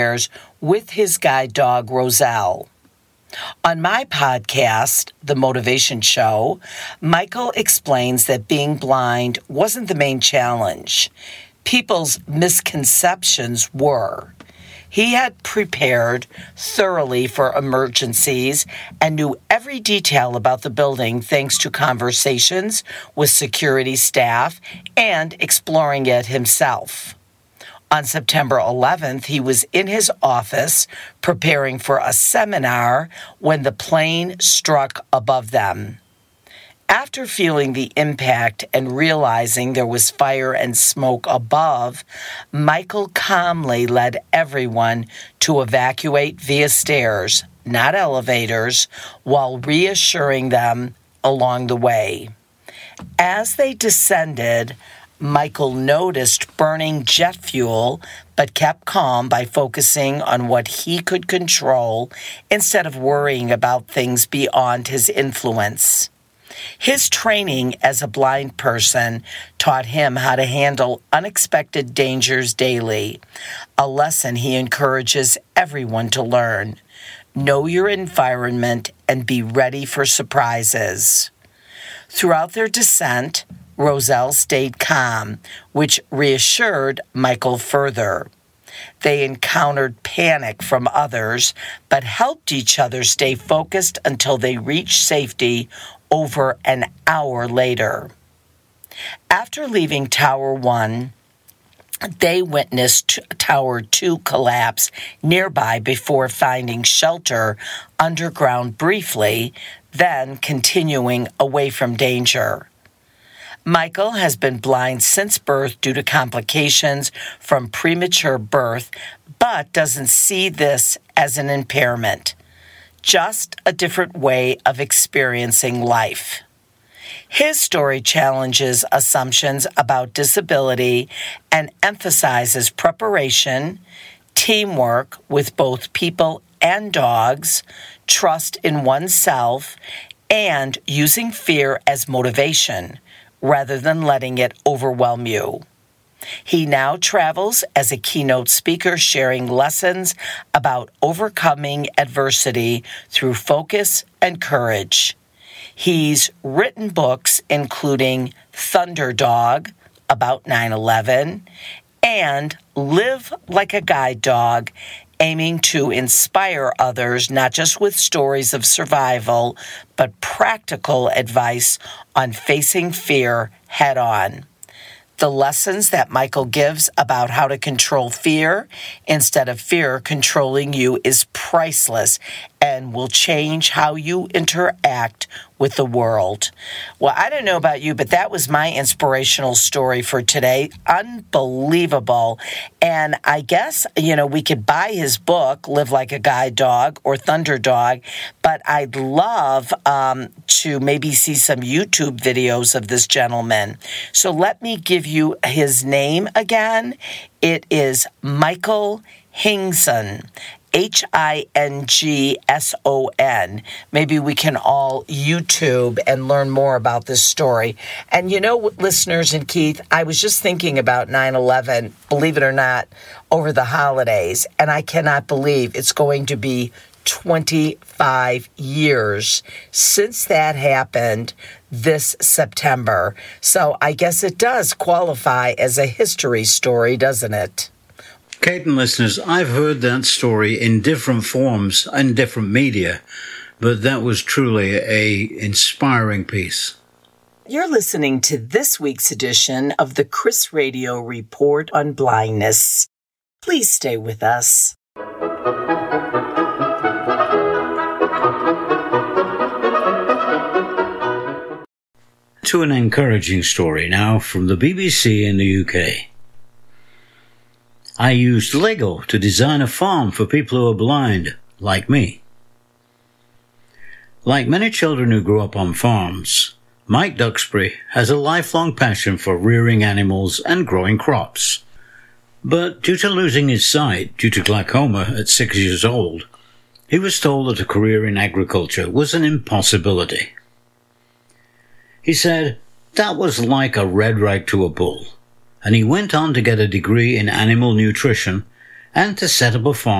with his guide dog, Roselle. On my podcast, The Motivation Show, Michael explains that being blind wasn't the main challenge. People's misconceptions were. He had prepared thoroughly for emergencies and knew every detail about the building thanks to conversations with security staff and exploring it himself. On September 11th, he was in his office preparing for a seminar when the plane struck above them. After feeling the impact and realizing there was fire and smoke above, Michael calmly led everyone to evacuate via stairs, not elevators, while reassuring them along the way. As they descended, Michael noticed burning jet fuel, but kept calm by focusing on what he could control instead of worrying about things beyond his influence. His training as a blind person taught him how to handle unexpected dangers daily, a lesson he encourages everyone to learn. Know your environment and be ready for surprises. Throughout their descent, Roselle stayed calm, which reassured Michael further. They encountered panic from others, but helped each other stay focused until they reached safety over an hour later. After leaving Tower 1, they witnessed Tower 2 collapse nearby before finding shelter underground briefly, then continuing away from danger. Michael has been blind since birth due to complications from premature birth, but doesn't see this as an impairment, just a different way of experiencing life. His story challenges assumptions about disability and emphasizes preparation, teamwork with both people and dogs, trust in oneself, and using fear as motivation, rather than letting it overwhelm you. He now travels as a keynote speaker, sharing lessons about overcoming adversity through focus and courage. He's written books including Thunderdog, about 9/11, and Live Like a Guide Dog, aiming to inspire others not just with stories of survival, but practical advice on facing fear head on. The lessons that Michael gives about how to control fear instead of fear controlling you is priceless and will change how you interact with the world. Well, I don't know about you, but that was my inspirational story for today. Unbelievable. And I guess, we could buy his book, Live Like a Guide Dog or Thunderdog, but I'd love to maybe see some YouTube videos of this gentleman. So let me give you his name again. It is Michael Hingson. Hingson. Maybe we can all YouTube and learn more about this story. And listeners and Keith, I was just thinking about 9/11, believe it or not, over the holidays. And I cannot believe it's going to be 25 years since that happened this September. So I guess it does qualify as a history story, doesn't it? Kate and listeners, I've heard that story in different forms and different media, but that was truly an inspiring piece. You're listening to this week's edition of the Chris Radio Report on Blindness. Please stay with us. To an encouraging story now from the BBC in the UK. I used Lego to design a farm for people who are blind, like me. Like many children who grew up on farms, Mike Duxbury has a lifelong passion for rearing animals and growing crops. But due to losing his sight due to glaucoma at 6 years old, he was told that a career in agriculture was an impossibility. He said that was like a red rag to a bull, and he went on to get a degree in animal nutrition and to set up a farm